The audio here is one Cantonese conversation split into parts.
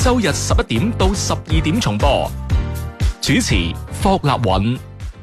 周日11點到12點重播。主持霍立允。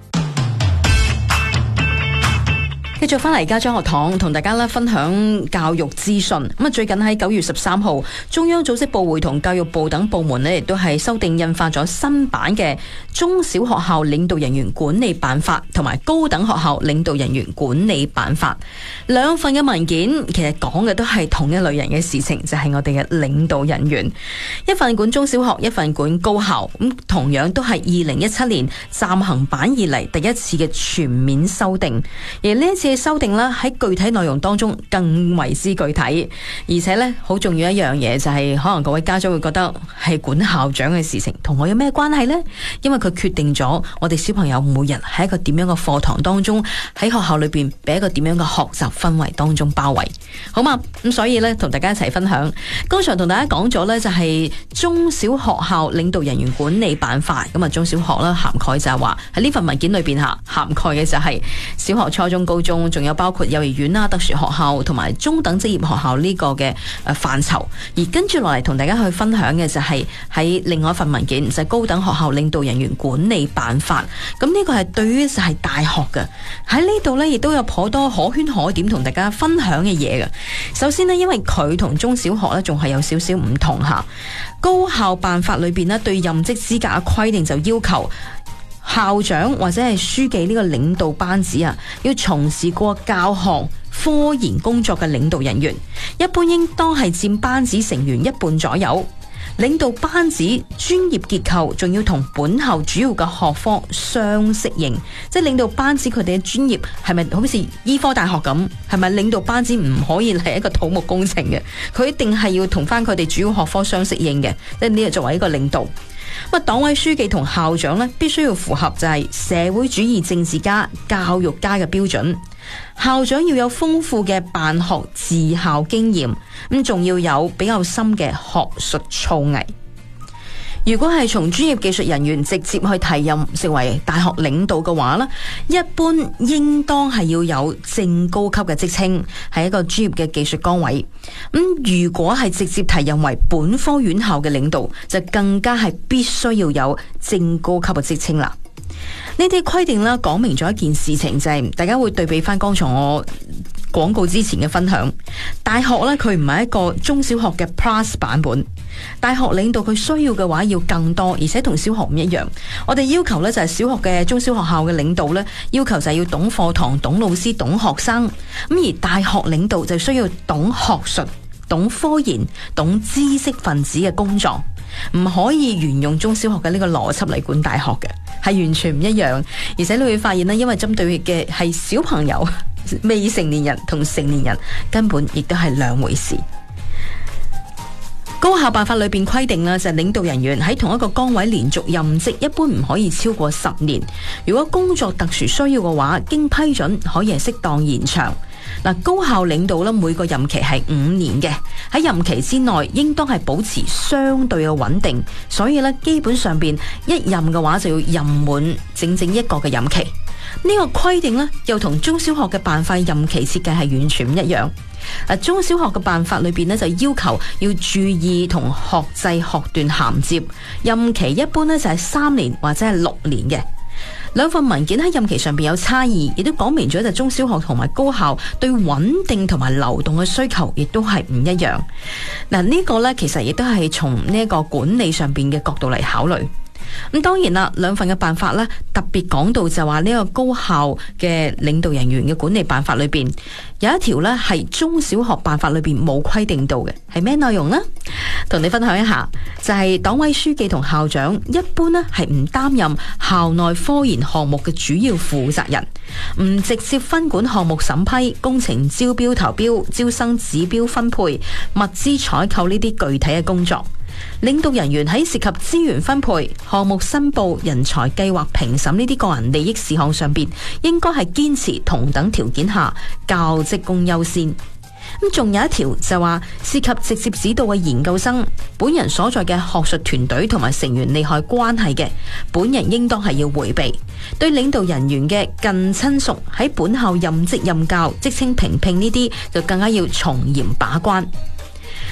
繼續翻嚟家長學堂，同大家分享教育資訊。最近喺9月13號，中央組織部會同教育部等部門亦都係修訂印發咗新版嘅中小學校領導人員管理辦法同埋高等學校領導人員管理辦法。兩份嘅文件其實講嘅都係同一類型嘅事情，就係我哋嘅領導人員。一份管中小學，一份管高校，同樣都係2017年暫行版以嚟第一次嘅全面修訂。而呢一次嘅修訂啦，喺具體內容當中更為之具體，而且呢，好重要一樣嘢就係，可能各位家長會覺得係管校長嘅事情，同我有咩關係呢？因為佢決定咗我哋小朋友每日喺一個點樣嘅課堂當中，喺學校裏邊俾一個點樣嘅學習氛圍當中包圍，好嘛？咁所以呢，同大家一齊分享。剛才同大家講咗呢，就係中小學校領導人員管理辦法。咁啊，中小學啦，涵蓋就係話喺呢份文件裏邊涵蓋嘅就係小學、初中、高中。仲有包括幼兒園啦、特殊學校同埋中等職業學校呢個嘅範疇，而跟住落嚟同大家去分享嘅就係喺另外一份文件，就係高等學校領導人員管理辦法。咁呢個係對於就係大學嘅，喺呢度呢，亦都有頗多可圈可點同大家分享嘅嘢嘅。首先呢，因為佢同中小學呢仲係有少少唔同吓，高校辦法裏邊呢，對任職資格嘅規定就要求校長或者係書記呢個領導班子要從事過教學、科研工作嘅領導人員，一般應當係佔班子成員一半左右。領導班子專業結構仲要同本校主要嘅學科相適應，即係領導班子佢哋嘅專業係咪好似醫科大學咁？係咪領導班子唔可以係一個土木工程嘅？佢一定係要同翻佢哋主要學科相適應嘅，即係呢個作為一個領導。黨委書記同校長呢，必須要符合就係社會主義政治家、教育家嘅標準。校長要有豐富嘅辦學治校經驗，仲要有比較深嘅學術造詣。如果係從專業技術人員直接去提任成為大學領導嘅話呢，一般應當係要有正高級嘅職稱，係一個專業嘅技術崗位。如果係直接提任為本科院校嘅領導，就更加係必須要有正高級嘅職稱啦。呢啲規定啦，講明咗一件事情，就係大家會對比翻剛才我廣告之前嘅分享。大學呢，佢唔係一個中小學嘅 Plus 版本。大學領導佢需要嘅話要更多，而且同小學唔一樣。我哋要求呢，就係小學嘅中小學校嘅領導呢，要求就係要懂課堂、懂老師、懂學生。而大學領導就需要懂學術、懂科研、懂知識分子嘅工作，唔可以沿用中小學嘅呢個邏輯嚟管大學嘅，係完全唔一樣。而且你會發現呢，因為針對嘅係小朋友、未成年人同成年人，根本亦都係兩回事。高校辦法裏邊規定啦，就係領導人員喺同一個崗位連續任職，一般唔可以超過10年。如果工作特殊需要嘅話，經批准可以係適當延長。高校領導咧，每個任期係5年嘅，喺任期之內應當係保持相對嘅穩定，所以咧基本上邊一任嘅話就要任滿整整一個嘅任期。呢個規定呢，又同中小學嘅辦法任期設計係完全唔一樣。中小學嘅辦法裏邊呢，就要求要注意同學制學段銜接，任期一般呢就係3年或者係6年嘅。兩份文件喺任期上邊有差異，亦都講明咗就中小學同埋高校對穩定同埋流動嘅需求亦都係唔一樣。呢個呢，其實亦都係從呢一個管理上邊嘅角度嚟考慮。咁當然啦，兩份嘅辦法咧，特別講到就話呢個高校嘅領導人員嘅管理辦法裏邊有一條咧係中小學辦法裏邊冇規定到嘅，係咩內容呢？同你分享一下，就係黨委書記同校長一般咧係唔擔任校內科研項目嘅主要負責人，唔直接分管項目審批、工程招標投標、招生指標分配、物資採購呢啲具體嘅工作。領導人員喺涉及資源分配、項目申報、人才計劃評審呢啲個人利益事項上邊，應該係堅持同等條件下教職工優先。咁仲有一條就話，涉及直接指導嘅研究生，本人所在嘅學術團隊同埋成員利害關係嘅，本人應當係要迴避。對領導人員嘅近親屬喺本校任職任教、職稱評聘呢啲，就更加要從嚴把關。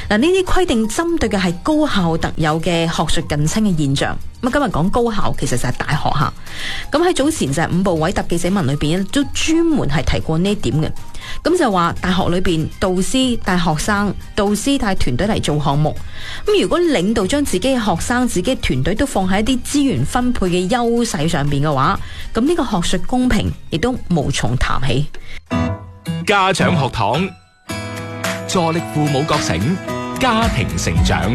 嗱，呢啲規定針對嘅係高校特有嘅學術近親嘅現象。咁今日講高校，其實就係大學吓。咁喺早前就係5部委託記者文裏邊都專門係提過呢一點嘅。咁就話大學裏邊導師帶學生，導師帶團隊嚟做項目。咁如果領導將自己嘅學生、自己嘅團隊都放喺一啲資源分配嘅優勢上邊嘅話，咁呢個學術公平亦都無從談起。 家長學堂，助力父母覺醒，家庭成長。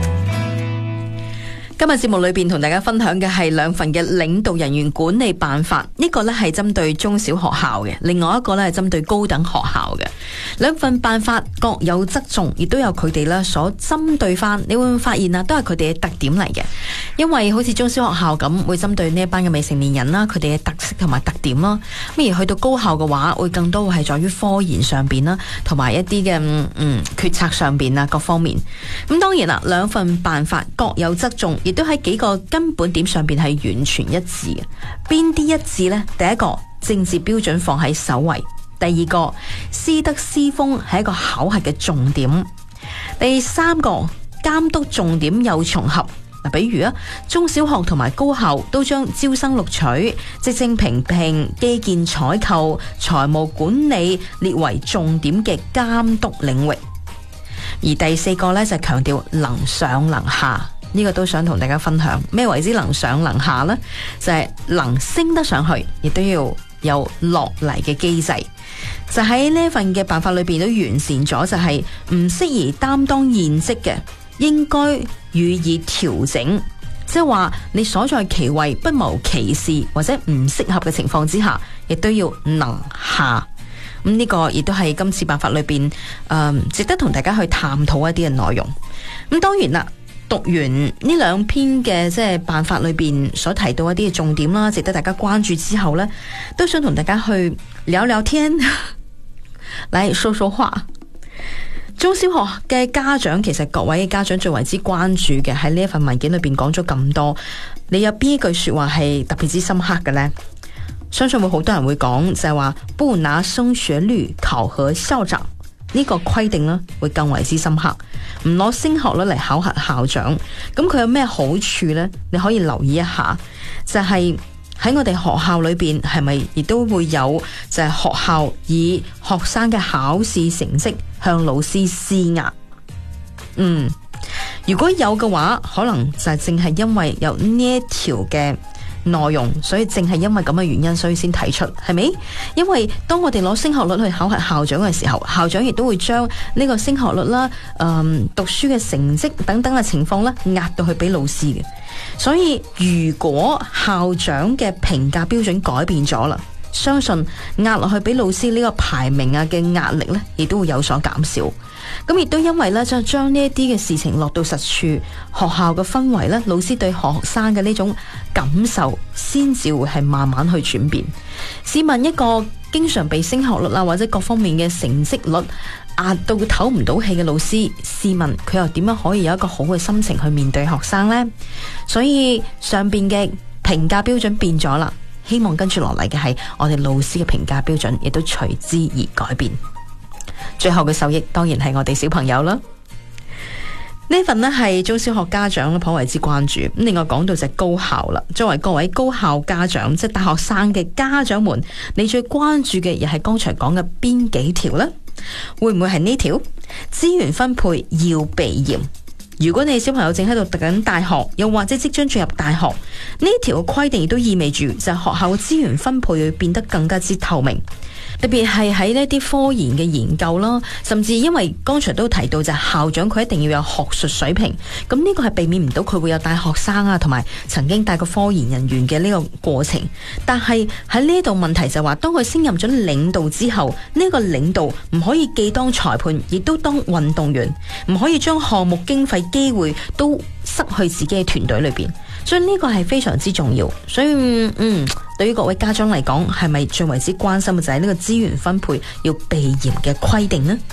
今日節目裏邊同大家分享嘅係2份嘅領導人員管理辦法，呢個呢係針對中小學校嘅，另外一個呢係針對高等學校嘅。2份辦法各有側重，亦都有佢哋呢所針對翻。你會唔會發現啊？都係佢哋嘅特點嚟嘅。因為好似中小學校咁，會針對呢一班嘅未成年人啦，佢哋嘅特色同埋特點啦。咁而去到高校嘅話，會更多係在於科研上邊啦，同埋一啲嘅決策上邊啊各方面。咁當然啦，2份辦法各有側重。亦都喺幾個根本點上邊係完全一致嘅。邊啲一致呢？第一個，政治標準放喺首位；第二個，師德師風係一個考核嘅重點；第三個，監督重點有重合。嗱，比如中小學同埋高校都將招生錄取、職稱評評、基建採購、財務管理列為重點嘅監督領域。而第四個呢，就係強調能上能下。呢個都想同大家分享，咩為之能上能下呢？就係能升得上去，亦都要有落嚟嘅機制。就喺呢份嘅辦法裏邊都完善咗，就係唔適宜擔當現職嘅，應該予以調整。即係話你所在其位，不謀其事或者唔適合嘅情況之下，亦都要能下。咁呢個亦都係今次辦法裏邊值得同大家去探討一啲嘅內容。咁當然啦。讀完呢2篇嘅即係辦法裏邊所提到一啲嘅重點啦，值得大家關注之後呢，都想同大家去聊聊天，嚟說說話。中小學嘅家長，其實各位嘅家長最為之關注嘅喺呢一份文件裏邊講咗咁多，你有邊一句說話係特別之深刻嘅呢？相信會好多人會講就係話不拿升學率考核校長。呢個規定呢會更為之深刻，唔攞升學率嚟考核校長，咁佢有咩好處呢？你可以留意一下，就係喺我哋學校裏邊係咪亦都會有就係學校以學生嘅考試成績向老師施壓？如果有嘅話，可能就係正係因為有呢一條嘅內容，所以正係因為咁嘅原因，所以先提出，係咪？因為當我哋攞升學率去考核校長嘅時候，校長亦都會將呢個升學率啦、讀書嘅成績等等嘅情況咧，壓到去俾老師嘅。所以如果校長嘅評價標準改變咗啦，相信壓落去俾老師呢個排名啊嘅壓力咧，亦都會有所減少。咁亦都因為咧，就將呢一啲嘅事情落到實處，學校嘅氛圍咧，老師對學生嘅呢種感受，先至會係慢慢去轉變。試問一個經常被升學率啊或者各方面嘅成績率壓到唞唔到氣嘅老師，試問佢又點樣可以有一個好嘅心情去面對學生呢？所以上邊嘅評價標準變咗啦，希望跟住落嚟嘅係我哋老師嘅評價標準亦都隨之而改變。最後嘅受益當然係我哋小朋友啦。呢份呢係中小學家長頗為之關注。咁另外講到就係高校啦，作為各位高校家長，即係大學生嘅家長們，你最關注嘅又係剛才講嘅邊幾條呢？會唔會係呢條？資源分配要避嫌。如果你嘅小朋友正喺度讀緊大學，又或者即將進入大學，呢條嘅規定亦都意味住就係學校嘅資源分配會變得更加之透明。特別係喺呢啲科研嘅研究啦，甚至因為剛才都提到就係校長佢一定要有學術水平，咁呢個係避免唔到佢會有帶學生啊，同埋曾經帶過科研人員嘅呢個過程。但係喺呢度問題就係話，當佢升任咗領導之後，呢個領導唔可以既當裁判，亦都當運動員，唔可以將項目經費機會都失去自己嘅團隊裏邊。所以呢個係非常之重要。所以對於各位家長嚟講，係咪最為之關心嘅就係呢個資源分配要避嫌嘅規定呢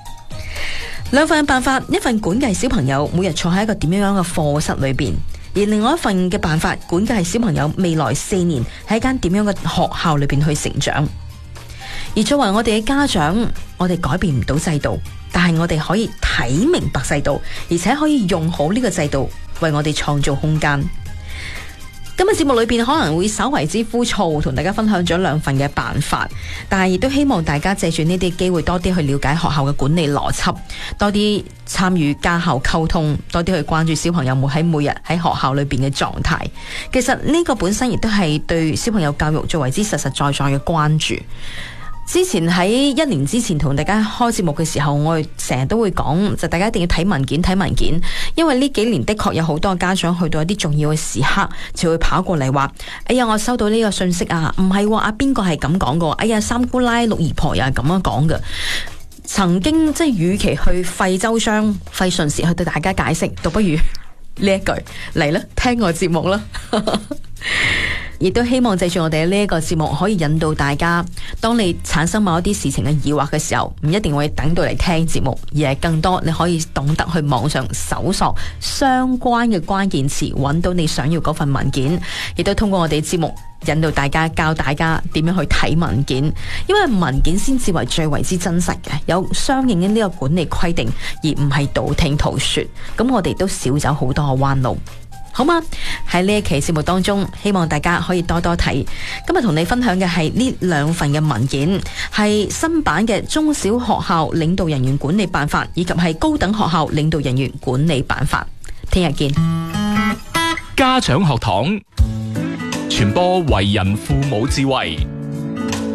？2份辦法，一份管教小朋友每日坐喺一個點樣嘅課室裏邊，而另外一份嘅辦法管教小朋友未來4年喺一間點樣嘅學校裏邊去成長。而作為我哋嘅家長，我哋改變唔到制度， 但係我哋可以睇明白制度，而且可以用好呢個制度為我哋創造空間。今日節目裏邊可能會稍為之枯燥，同大家分享咗2份嘅辦法，但係亦都希望大家借住呢啲機會多啲去了解學校嘅管理邏輯，多啲參與家校溝通，多啲去關注小朋友每日喺學校裏邊嘅狀態。其實呢個本身亦都係對小朋友教育最為之實實在在嘅關注。之前喺1年之前同大家開節目嘅時候，我哋成日都會講，就大家一定要睇文件，因為呢幾年的確有好多家長去到一啲重要嘅時刻，就會跑過嚟話：哎呀，我收到呢個信息啊，唔係阿邊個係咁講過，哎呀，三姑奶六姨婆又係咁樣講嘅。曾經即係與其去費周章費唇舌去對大家解釋，倒不如呢一句嚟啦，聽我節目啦。亦都希望借住我哋呢一個節目，可以引導大家，當你產生某一啲事情嘅疑惑嘅時候，唔一定會等到嚟聽節目，而係更多你可以懂得去網上搜索相關嘅關鍵詞，揾到你想要嗰份文件。亦都通過我哋節目引導大家，教大家點樣去睇文件，因為文件先至為最為之真實嘅，有相應嘅呢個管理規定，而唔係道聽途說。咁我哋都少走好多嘅彎路。好嗎？喺呢一期節目當中，希望大家可以多多睇。今日同你分享嘅係呢2份嘅文件，係新版嘅中小學校領導人員管理辦法，以及係高等學校領導人員管理辦法。聽日見。 家長學堂傳播為人父母智慧。